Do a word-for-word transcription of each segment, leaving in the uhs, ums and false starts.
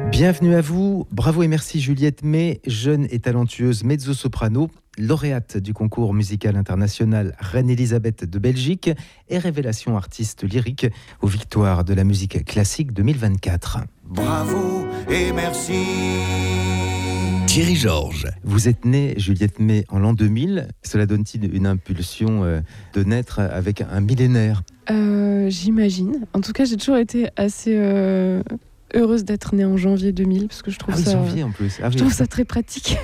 Bienvenue à vous, bravo et merci Juliette May, jeune et talentueuse mezzo-soprano, lauréate du concours musical international Reine-Élisabeth de Belgique et révélation artiste lyrique aux victoires de la musique classique deux mille vingt-quatre. Bravo et merci. Thierry Georges. Vous êtes née, Juliette May, en l'an deux mille. Cela donne-t-il une impulsion euh, de naître avec un millénaire ? euh, J'imagine. En tout cas, j'ai toujours été assez euh, heureuse d'être née en janvier deux mille parce que je trouve ah oui, ça, janvier en plus. Ah oui. je trouve ça très pratique.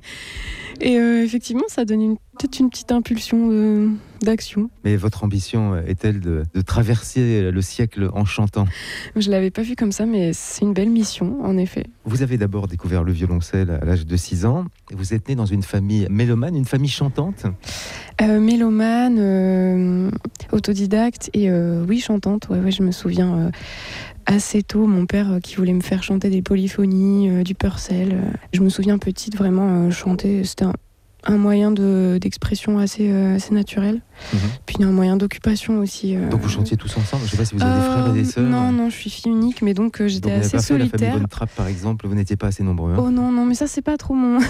Et euh, effectivement, ça donne une, peut-être une petite impulsion de, d'action. Mais votre ambition est-elle de, de traverser le siècle en chantant ? Je ne l'avais pas vu comme ça, mais c'est une belle mission, en effet. Vous avez d'abord découvert le violoncelle à l'âge de six ans. Vous êtes née dans une famille mélomane, une famille chantante ? euh, Mélomane, euh, autodidacte et euh, oui, chantante. Ouais, ouais, je me souviens euh, assez tôt, mon père euh, qui voulait me faire chanter des polyphonies, euh, du Purcell. Euh. Je me souviens petite, vraiment, euh, chanter, c'était un, un moyen de, d'expression assez, euh, assez naturel. Mm-hmm. Puis un moyen d'occupation aussi. Euh... Donc vous chantiez tous ensemble ? Je ne sais pas si vous avez euh, des frères et des sœurs. Non, non, je suis fille unique, mais donc euh, j'étais donc, assez pas solitaire. Fait la famille Bonne Trappe, par exemple, vous n'étiez pas assez nombreux. Hein. Oh non, non, mais ça c'est pas trop mon...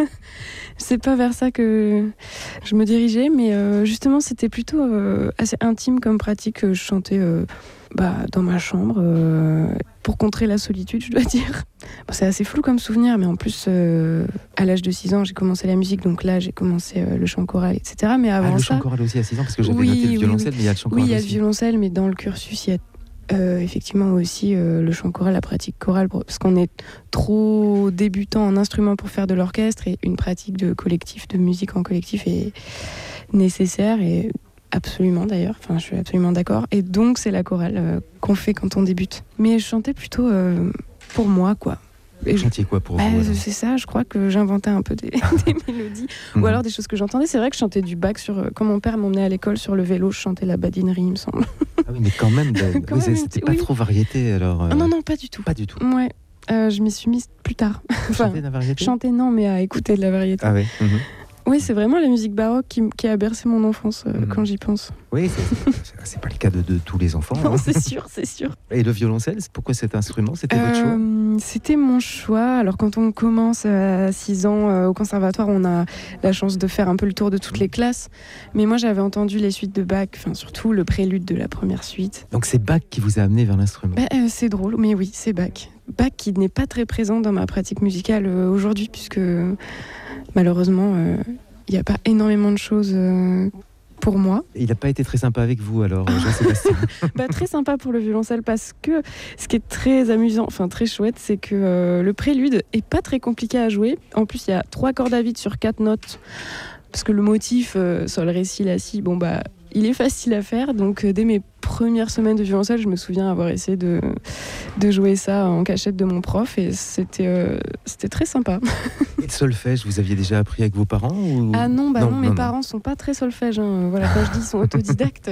c'est pas vers ça que je me dirigeais, mais euh, justement c'était plutôt euh, assez intime comme pratique. Je chantais euh, bah, dans ma chambre euh, pour contrer la solitude, je dois dire. Bon, c'est assez flou comme souvenir, mais en plus euh, à l'âge de six ans j'ai commencé la musique, donc là j'ai commencé euh, le chant choral, et cetera. Mais avant ah, le ça, chant choral aussi à six ans, parce que j'avais oui, noté le violoncelle, oui, mais il y a le chant choral oui, il y a aussi. le violoncelle, mais dans le cursus il y a Euh, effectivement aussi euh, le chant choral, la pratique chorale, parce qu'on est trop débutant en instrument pour faire de l'orchestre, et une pratique de collectif, de musique en collectif est nécessaire, et absolument d'ailleurs, enfin je suis absolument d'accord, et donc c'est la chorale euh, qu'on fait quand on débute. Mais je chantais plutôt euh, pour moi, quoi. Vous chantiez quoi pour bah, vous ? C'est ça, je crois que j'inventais un peu des, des mélodies. Mmh. Ou alors des choses que j'entendais. C'est vrai que je chantais du Bach sur. Quand mon père m'emmenait à l'école sur le vélo, je chantais la badinerie, il me semble. Ah oui, mais quand même, de... quand oui, même c'était pas oui. trop variété alors. Euh... Ah non, non, pas du tout. Pas du tout. Ouais, euh, je m'y suis mise plus tard. Enfin, chanter de la variété ? Chanter, non, mais à écouter de la variété. Ah oui. Mmh. Oui, c'est vraiment la musique baroque qui, qui a bercé mon enfance euh, mmh. quand j'y pense. Oui, c'est, c'est, c'est pas le cas de, de tous les enfants. Non, hein. c'est sûr, c'est sûr. Et le violoncelle, pourquoi cet instrument ? C'était euh, votre choix ? C'était mon choix. Alors quand on commence à six ans euh, au conservatoire, on a la chance de faire un peu le tour de toutes les classes. Mais moi, j'avais entendu les suites de Bach, enfin surtout le prélude de la première suite. Donc c'est Bach qui vous a amené vers l'instrument ? bah, euh, C'est drôle, mais oui, c'est Bach. Bach qui n'est pas très présent dans ma pratique musicale euh, aujourd'hui, puisque malheureusement, il euh, n'y a pas énormément de choses euh, pour moi. Il n'a pas été très sympa avec vous alors, Jean-Sébastien ? bah, Très sympa pour le violoncelle, parce que ce qui est très amusant, enfin très chouette, c'est que euh, le prélude est pas très compliqué à jouer. En plus, il y a trois cordes à vide sur quatre notes, parce que le motif, euh, sol, ré, si, la, si, bon bah, il est facile à faire. Donc euh, dès mes premières semaines de violoncelle, je me souviens avoir essayé de, de jouer ça en cachette de mon prof, et c'était, euh, c'était très sympa. Et le solfège, vous aviez déjà appris avec vos parents ou... Ah non, bah non, non mes non, parents non. sont pas très solfège. Hein. Voilà, quand je dis ils sont autodidactes.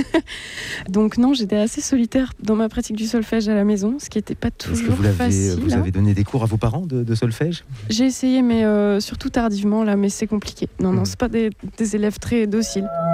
Donc non, j'étais assez solitaire dans ma pratique du solfège à la maison, ce qui n'était pas toujours Est-ce que vous l'avez, facile. Vous hein. avez donné des cours à vos parents de, de solfège ? J'ai essayé, mais euh, surtout tardivement, là, mais c'est compliqué. Non, non, c'est pas des, des élèves très dociles.